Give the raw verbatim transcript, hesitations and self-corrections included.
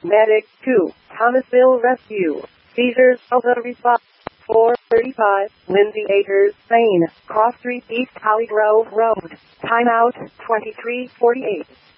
Medic two, Thomasville Rescue. Seizures of the response. four thirty-five, Lindsay Acres, Maine. Cross Street, East Holly Grove Road. Timeout, twenty-three forty-eight.